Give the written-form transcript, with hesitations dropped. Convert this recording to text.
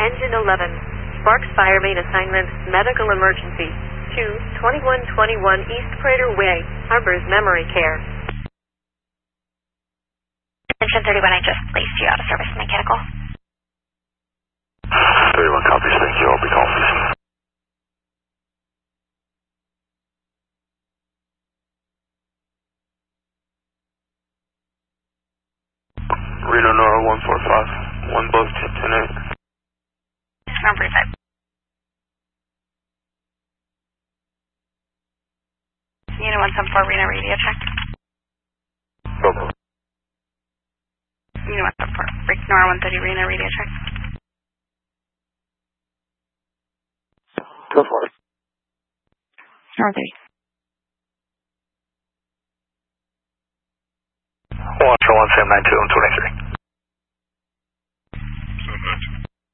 Engine 11. Sparks Fire Main Assignment, Medical Emergency. 2121 East Prater Way, Harbors Memory Care. Engine 31, I just placed you out of service mechanical. 31 copies, thank you. I'll be calling you. Reno Nora 145, 1 above 10-8. Number 5. Unit 174, Reno radio check. Go. Unit 174, Rick Nora 130, Reno radio check. Go for it. Nora 30. Watch 1 Sam 92 and 23. 792.